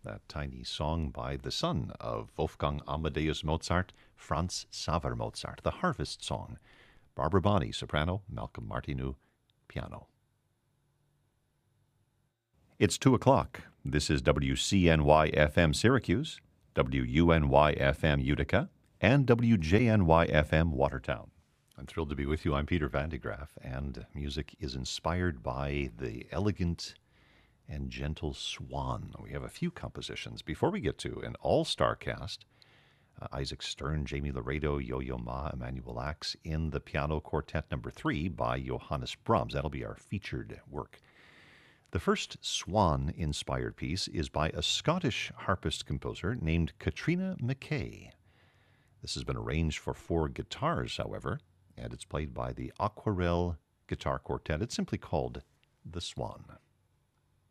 that tiny song by the son of Wolfgang Amadeus Mozart, Franz Xaver Mozart, the Harvest Song. Barbara Bonney, soprano, Malcolm Martineau, piano. It's 2 o'clock. This is WCNY-FM Syracuse, WUNY-FM Utica, and WJNY-FM Watertown. I'm thrilled to be with you. I'm Peter Van de Graaff, and music is inspired by the elegant and gentle Swan. We have a few compositions. Before we get to an all-star cast, Isaac Stern, Jamie Laredo, Yo-Yo Ma, Emmanuel Axe in the Piano Quartet No. 3 by Johannes Brahms. That'll be our featured work. The first Swan-inspired piece is by a Scottish harpist composer named Katrina McKay. This has been arranged for 4 guitars, however, and it's played by the Aquarelle Guitar Quartet. It's simply called The Swan.